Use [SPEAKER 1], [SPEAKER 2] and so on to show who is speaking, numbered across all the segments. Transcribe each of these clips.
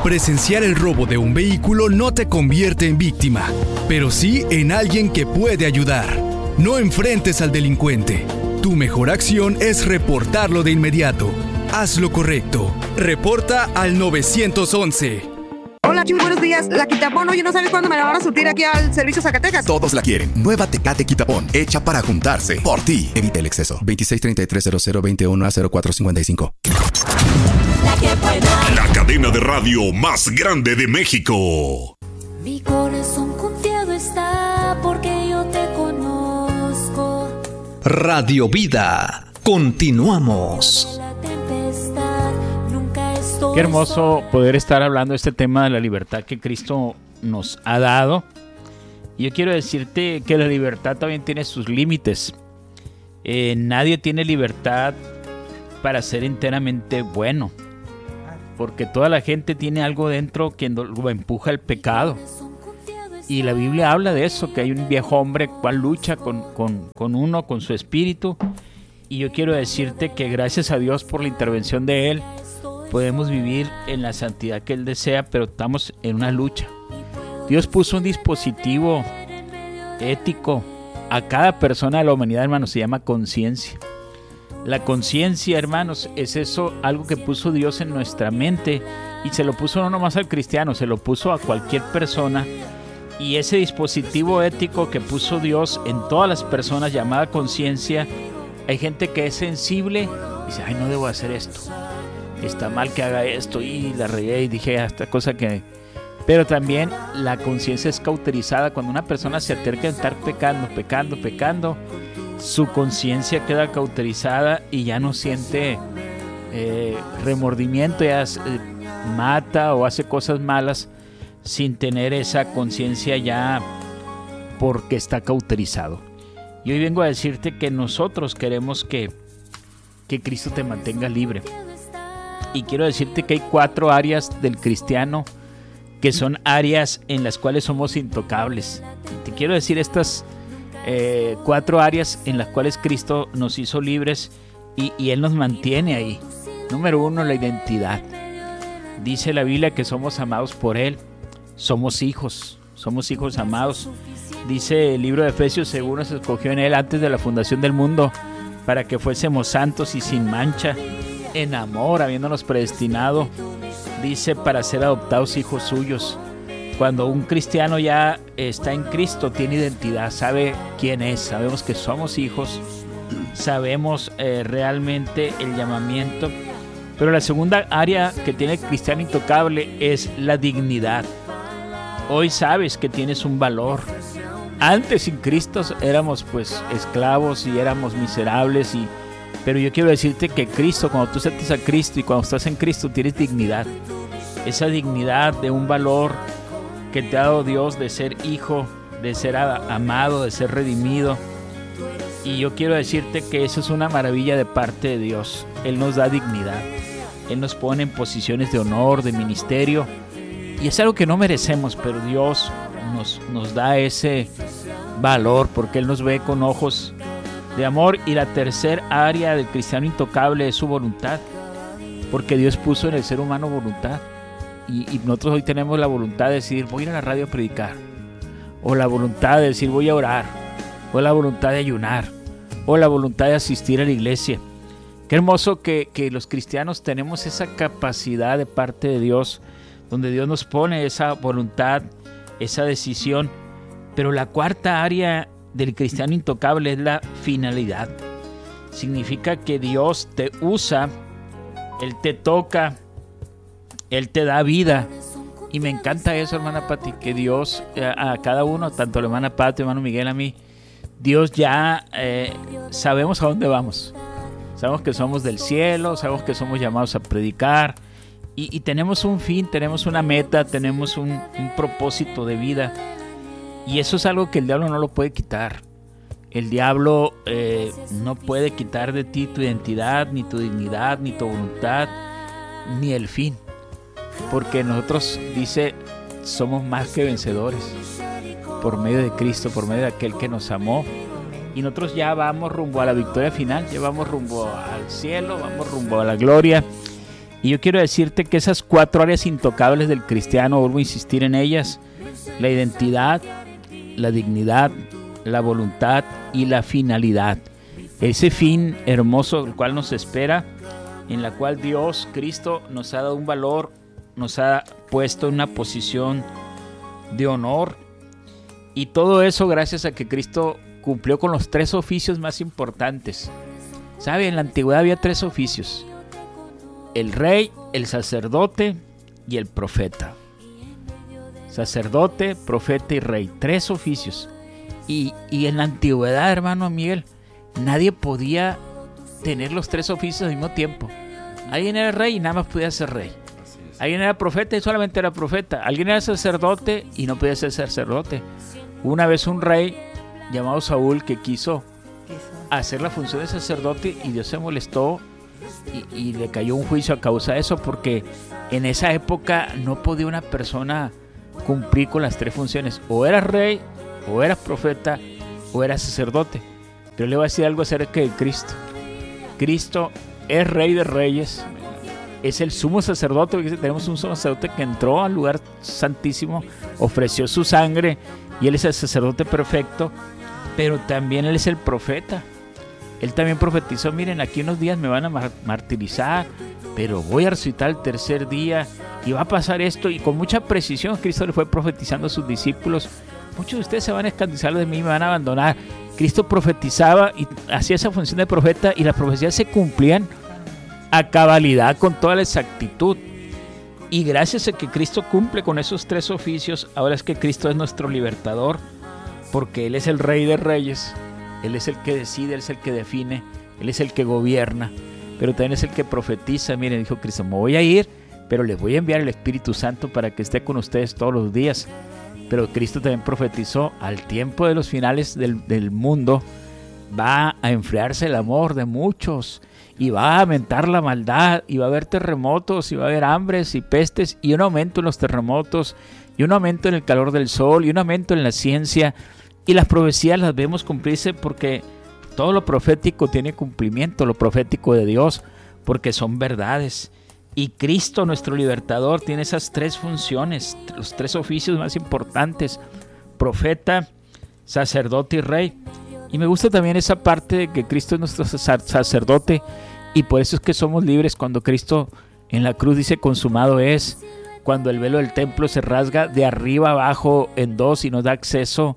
[SPEAKER 1] Presenciar el robo de un vehículo no te convierte en víctima, pero sí en alguien que puede ayudar. No enfrentes al delincuente. Tu mejor acción es reportarlo de inmediato. Haz lo correcto. Reporta al 911.
[SPEAKER 2] Hola, Chuy, buenos días. La Quitapón, oye, ¿no sabes cuándo me la van a surtir aquí al servicio Zacatecas?
[SPEAKER 3] Todos la quieren. Nueva Tecate Quitapón, hecha para juntarse. Por ti. Evita el exceso. 263300210455.
[SPEAKER 4] La cadena de radio más grande de México.
[SPEAKER 5] Mi corazón confiado está porque yo te conozco.
[SPEAKER 6] Radio Vida. Continuamos.
[SPEAKER 7] Qué hermoso poder estar hablando de este tema de la libertad que Cristo nos ha dado. Y yo quiero decirte que la libertad también tiene sus límites. Nadie tiene libertad para ser enteramente bueno, porque toda la gente tiene algo dentro que lo empuja al pecado. Y la Biblia habla de eso, que hay un viejo hombre cual lucha con su espíritu. Y yo quiero decirte que gracias a Dios por la intervención de Él, podemos vivir en la santidad que Él desea, pero estamos en una lucha. Dios puso un dispositivo ético a cada persona de la humanidad, hermanos, se llama conciencia. La conciencia, hermanos, es eso, algo que puso Dios en nuestra mente, y se lo puso no nomás al cristiano, se lo puso a cualquier persona. Y ese dispositivo ético que puso Dios en todas las personas, llamada conciencia, hay gente que es sensible y dice, ay, no debo hacer esto, está mal que haga esto, y la regué y dije esta cosa que... Pero también la conciencia es cauterizada. Cuando una persona se acerca a estar pecando, su conciencia queda cauterizada y ya no siente remordimiento, ya mata o hace cosas malas sin tener esa conciencia ya porque está cauterizado. Y hoy vengo a decirte que nosotros queremos que Cristo te mantenga libre. Y quiero decirte que hay 4 áreas del cristiano que son áreas en las cuales somos intocables. Y te quiero decir estas 4 áreas en las cuales Cristo nos hizo libres y Él nos mantiene ahí. Número 1, la identidad. Dice la Biblia que somos amados por Él. Somos hijos amados. Dice el libro de Efesios, según nos escogió en Él antes de la fundación del mundo, para que fuésemos santos y sin mancha, en amor, habiéndonos predestinado, dice, para ser adoptados hijos suyos. Cuando un cristiano ya está en Cristo, tiene identidad, sabe quién es, sabemos que somos hijos, sabemos realmente el llamamiento. Pero la segunda área que tiene el cristiano intocable es la dignidad. Hoy sabes que tienes un valor. Antes sin Cristo éramos pues esclavos y éramos miserables, pero yo quiero decirte que Cristo, cuando tú aceptas a Cristo y cuando estás en Cristo, tienes dignidad. Esa dignidad de un valor que te ha dado Dios de ser hijo, de ser amado, de ser redimido. Y yo quiero decirte que eso es una maravilla de parte de Dios. Él nos da dignidad. Él nos pone en posiciones de honor, de ministerio. Y es algo que no merecemos, pero Dios nos da ese valor porque Él nos ve con ojos de amor. Y la tercera área del cristiano intocable es su voluntad, porque Dios puso en el ser humano voluntad. Y nosotros hoy tenemos la voluntad de decir, voy a ir a la radio a predicar, o la voluntad de decir, voy a orar, o la voluntad de ayunar, o la voluntad de asistir a la iglesia. Qué hermoso que los cristianos tenemos esa capacidad de parte de Dios, donde Dios nos pone esa voluntad, esa decisión. Pero la cuarta área del cristiano intocable es la finalidad. Significa que Dios te usa, Él te toca, Él te da vida. Y me encanta eso, hermana Pati, que Dios a cada uno, tanto a la hermana Pati, hermano Miguel, a mí, Dios ya sabemos a dónde vamos. Sabemos que somos del cielo, sabemos que somos llamados a predicar. Y tenemos un fin, tenemos una meta, tenemos un propósito de vida. Y eso es algo que el diablo no lo puede quitar. El diablo no puede quitar de ti tu identidad, ni tu dignidad, ni tu voluntad, ni el fin. Porque nosotros, dice, somos más que vencedores por medio de Cristo, por medio de aquel que nos amó. Y nosotros ya vamos rumbo a la victoria final, ya vamos rumbo al cielo, vamos rumbo a la gloria. Y yo quiero decirte que esas 4 áreas intocables del cristiano, vuelvo a insistir en ellas: la identidad, la dignidad, la voluntad y la finalidad. Ese fin hermoso el cual nos espera, en la cual Dios, Cristo, nos ha dado un valor, nos ha puesto en una posición de honor. Y todo eso gracias a que Cristo cumplió con los 3 oficios más importantes. ¿Sabe? En la antigüedad había 3 oficios: el rey, el sacerdote y el profeta. Sacerdote, profeta y rey. 3 oficios. Y en la antigüedad, hermano Miguel, nadie podía tener los 3 oficios al mismo tiempo. Alguien era rey y nada más podía ser rey. Alguien era profeta y solamente era profeta. Alguien era sacerdote y no podía ser sacerdote. Una vez un rey llamado Saúl que quiso hacer la función de sacerdote y Dios se molestó y le cayó un juicio a causa de eso, porque en esa época no podía una persona cumplir con las 3 funciones: o eras rey, o eras profeta, o eras sacerdote. Pero le voy a decir algo acerca de Cristo. Cristo es Rey de Reyes, es el sumo sacerdote, porque tenemos un sumo sacerdote que entró al lugar santísimo, ofreció su sangre, y Él es el sacerdote perfecto, pero también Él es el profeta. Él también profetizó: miren, aquí unos días me van a martirizar, pero voy a resucitar el tercer día, y va a pasar esto. Y con mucha precisión Cristo le fue profetizando a sus discípulos: muchos de ustedes se van a escandalizar de mí y me van a abandonar. Cristo profetizaba y hacía esa función de profeta, y las profecías se cumplían a cabalidad, con toda la exactitud. Y gracias a que Cristo cumple con esos 3 oficios, ahora es que Cristo es nuestro libertador, porque Él es el Rey de Reyes. Él es el que decide, Él es el que define, Él es el que gobierna, pero también es el que profetiza. Miren, dijo Cristo: me voy a ir, pero les voy a enviar el Espíritu Santo para que esté con ustedes todos los días. Pero Cristo también profetizó: al tiempo de los finales del mundo va a enfriarse el amor de muchos, y va a aumentar la maldad, y va a haber terremotos, y va a haber hambres y pestes, y un aumento en los terremotos, y un aumento en el calor del sol, y un aumento en la ciencia. Y las profecías las vemos cumplirse, porque todo lo profético tiene cumplimiento, lo profético de Dios, porque son verdades. Y Cristo, nuestro libertador, tiene esas 3 funciones, los 3 oficios más importantes: profeta, sacerdote y rey. Y me gusta también esa parte de que Cristo es nuestro sacerdote, y por eso es que somos libres cuando Cristo en la cruz dice: consumado es. Cuando el velo del templo se rasga de arriba abajo en 2 y nos da acceso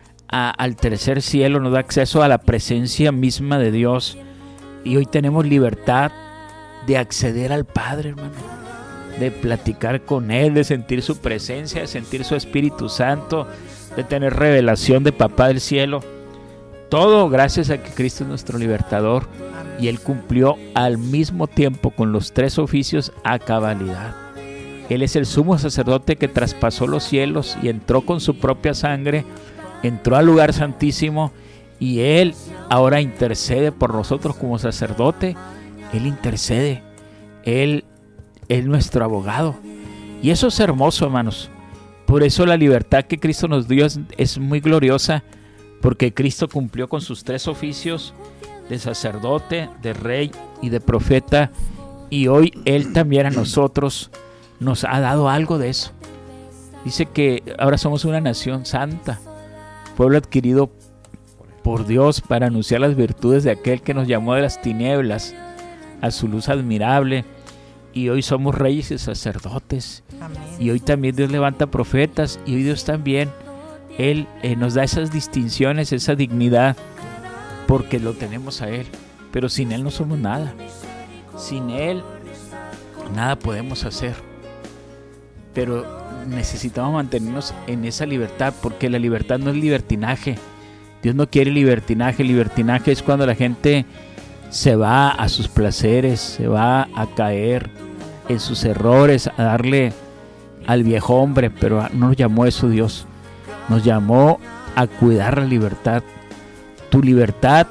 [SPEAKER 7] al tercer cielo, nos da acceso a la presencia misma de Dios. Y hoy tenemos libertad de acceder al Padre, hermano, de platicar con Él, de sentir su presencia, de sentir su Espíritu Santo, de tener revelación de Papá del Cielo. Todo gracias a que Cristo es nuestro libertador, y Él cumplió al mismo tiempo con los 3 oficios a cabalidad. Él es el sumo sacerdote que traspasó los cielos y entró con su propia sangre, entró al lugar santísimo, y Él ahora intercede por nosotros como sacerdote. Él intercede, Él es nuestro abogado, y eso es hermoso, hermanos. Por eso la libertad que Cristo nos dio es muy gloriosa, porque Cristo cumplió con sus 3 oficios de sacerdote, de rey y de profeta, y hoy Él también a nosotros nos ha dado algo de eso. Dice que ahora somos una nación santa, pueblo adquirido por Dios para anunciar las virtudes de aquel que nos llamó de las tinieblas a su luz admirable. Y hoy somos reyes y sacerdotes. Amén. Y hoy también Dios levanta profetas, y hoy Dios también Él nos da esas distinciones, esa dignidad, porque lo tenemos a Él. Pero sin Él no somos nada. Sin Él nada podemos hacer. Pero necesitamos mantenernos en esa libertad, porque la libertad no es libertinaje. Dios no quiere libertinaje. Libertinaje es cuando la gente se va a sus placeres, se va a caer en sus errores, a darle al viejo hombre. Pero no nos llamó eso Dios. Nos llamó a cuidar la libertad. Tu libertad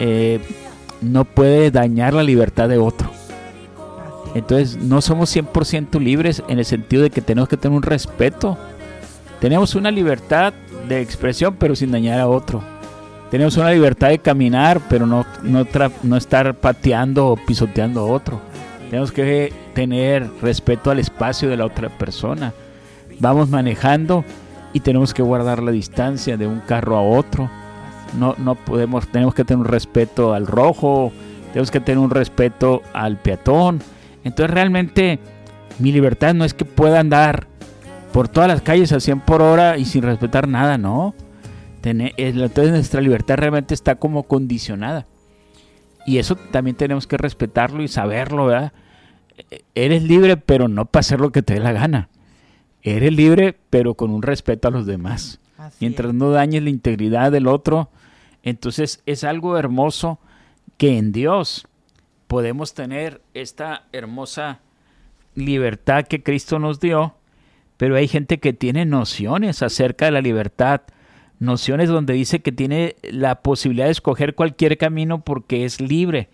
[SPEAKER 7] no puede dañar la libertad de otro. Entonces no somos 100% libres, en el sentido de que tenemos que tener un respeto. Tenemos una libertad de expresión, pero sin dañar a otro. Tenemos una libertad de caminar, pero no estar pateando o pisoteando a otro. Tenemos que tener respeto al espacio de la otra persona. Vamos manejando y tenemos que guardar la distancia de un carro a otro. No podemos, tenemos que tener un respeto al rojo, tenemos que tener un respeto al peatón. Entonces realmente mi libertad no es que pueda andar por todas las calles a 100 por hora y sin respetar nada, no. Entonces nuestra libertad realmente está como condicionada. Y eso también tenemos que respetarlo y saberlo, ¿verdad? Eres libre, pero no para hacer lo que te dé la gana. Eres libre, pero con un respeto a los demás. Mientras no dañes la integridad del otro. Entonces es algo hermoso que en Dios podemos tener esta hermosa libertad que Cristo nos dio, pero hay gente que tiene nociones acerca de la libertad, nociones donde dice que tiene la posibilidad de escoger cualquier camino porque es libre,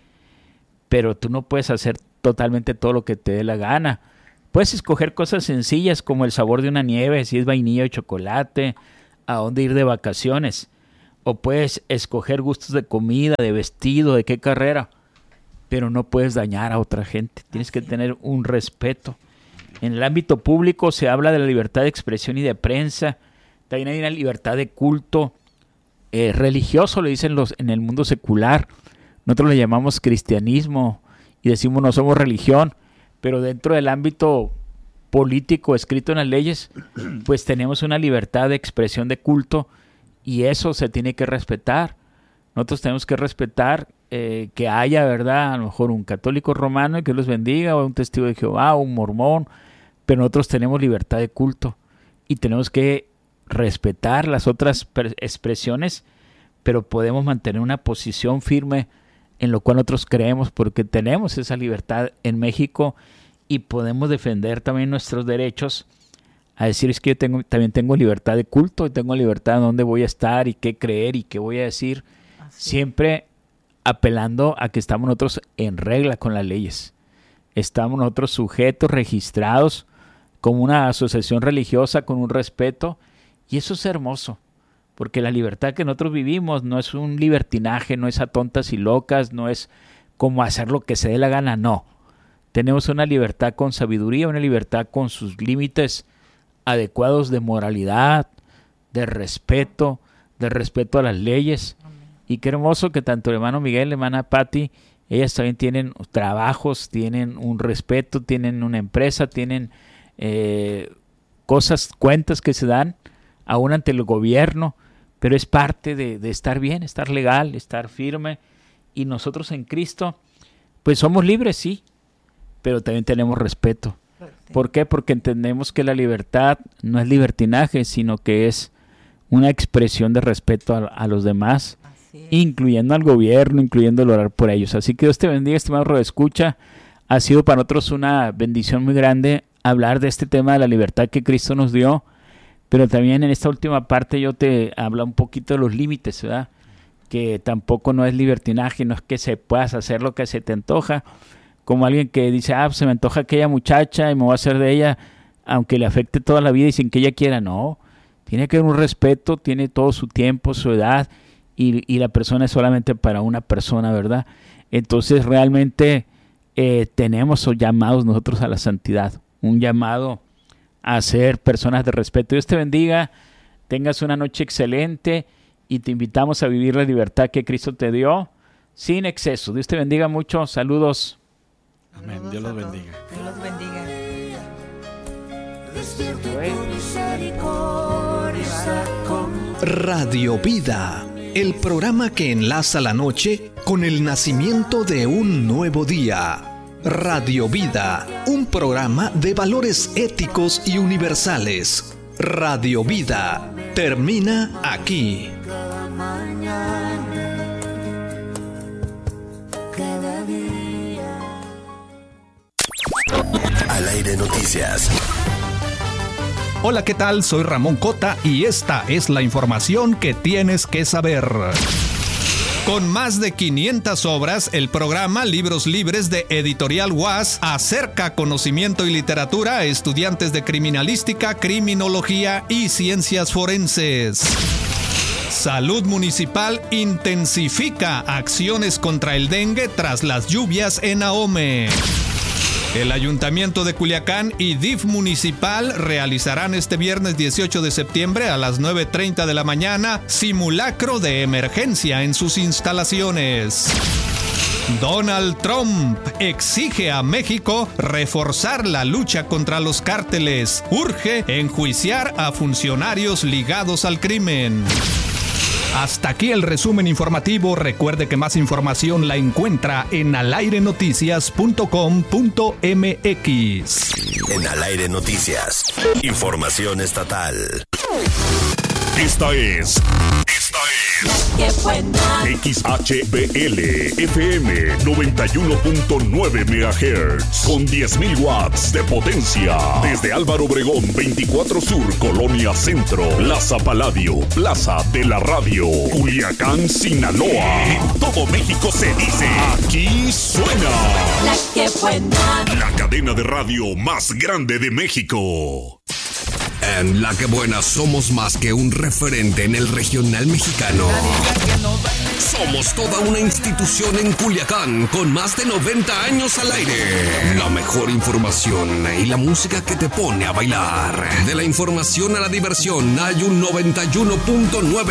[SPEAKER 7] pero tú no puedes hacer totalmente todo lo que te dé la gana. Puedes escoger cosas sencillas como el sabor de una nieve, si es vainilla o chocolate, a dónde ir de vacaciones, o puedes escoger gustos de comida, de vestido, de qué carrera, pero no puedes dañar a otra gente. Tienes que tener un respeto. En el ámbito público se habla de la libertad de expresión y de prensa. También hay una libertad de culto religioso, le dicen en el mundo secular. Nosotros le llamamos cristianismo y decimos no somos religión, pero dentro del ámbito político escrito en las leyes, pues tenemos una libertad de expresión de culto y eso se tiene que respetar. Nosotros tenemos que respetar que haya, ¿verdad? A lo mejor un católico romano y que los bendiga, o un testigo de Jehová, o un mormón, pero nosotros tenemos libertad de culto y tenemos que respetar las otras expresiones, pero podemos mantener una posición firme en lo cual nosotros creemos, porque tenemos esa libertad en México y podemos defender también nuestros derechos a decir es que yo también tengo libertad de culto y tengo libertad de dónde voy a estar y qué creer y qué voy a decir, siempre apelando a que estamos nosotros en regla con las leyes. Estamos nosotros sujetos, registrados como una asociación religiosa con un respeto, y eso es hermoso, porque la libertad que nosotros vivimos no es un libertinaje, no es a tontas y locas, no es como hacer lo que se dé la gana, no. Tenemos una libertad con sabiduría, una libertad con sus límites adecuados de moralidad, de respeto a las leyes. Y qué hermoso que tanto el hermano Miguel, la hermana Patti, ellas también tienen trabajos, tienen un respeto, tienen una empresa, tienen cuentas que se dan aún ante el gobierno, pero es parte de estar bien, estar legal, estar firme. Y nosotros en Cristo, pues somos libres, sí, pero también tenemos respeto. ¿Por qué? Porque entendemos que la libertad no es libertinaje, sino que es una expresión de respeto a los demás, incluyendo al gobierno, incluyendo el orar por ellos. Así que Dios te bendiga, estimado radioescucha. Ha sido para nosotros una bendición muy grande hablar de este tema de la libertad que Cristo nos dio, pero también en esta última parte yo te hablo un poquito de los límites, ¿verdad? Que tampoco no es libertinaje, no es que se puedas hacer lo que se te antoja, como alguien que dice, se me antoja aquella muchacha y me voy a hacer de ella, aunque le afecte toda la vida y sin que ella quiera. No, tiene que haber un respeto, tiene todo su tiempo, su edad, y la persona es solamente para una persona, ¿verdad? Entonces realmente tenemos llamados nosotros a la santidad, un llamado a ser personas de respeto. Dios te bendiga, tengas una noche excelente y te invitamos a vivir la libertad que Cristo te dio sin exceso. Dios te bendiga mucho, saludos.
[SPEAKER 8] Amén, Dios los bendiga.
[SPEAKER 2] Dios los bendiga.
[SPEAKER 6] Radio Vida, el programa que enlaza la noche con el nacimiento de un nuevo día. Radio Vida, un programa de valores éticos y universales. Radio Vida, termina aquí.
[SPEAKER 3] Al aire noticias.
[SPEAKER 9] Hola, ¿qué tal? Soy Ramón Cota y esta es la información que tienes que saber. Con más de 500 obras, el programa Libros Libres de Editorial UAS acerca conocimiento y literatura a estudiantes de criminalística, criminología y ciencias forenses. Salud Municipal intensifica acciones contra el dengue tras las lluvias en Ahome. El Ayuntamiento de Culiacán y DIF Municipal realizarán este viernes 18 de septiembre a las 9:30 de la mañana simulacro de emergencia en sus instalaciones. Donald Trump exige a México reforzar la lucha contra los cárteles. Urge enjuiciar a funcionarios ligados al crimen. Hasta aquí el resumen informativo. Recuerde que más información la encuentra en alairenoticias.com.mx.
[SPEAKER 10] En Al Aire Noticias, información estatal.
[SPEAKER 4] Esta es XHBL FM 91.9 MHz con 10.000 watts de potencia. Desde Álvaro Obregón 24 Sur, Colonia Centro, Plaza Paladio, Plaza de la Radio, Culiacán, Sinaloa. En todo México se dice, aquí suena
[SPEAKER 5] La que buena.
[SPEAKER 4] La cadena de radio más grande de México.
[SPEAKER 11] En La Que Buena somos más que un referente en el regional mexicano. Somos toda una institución en Culiacán con más de 90 años al aire. La mejor información y la música que te pone a bailar. De la información a la diversión hay un 91.9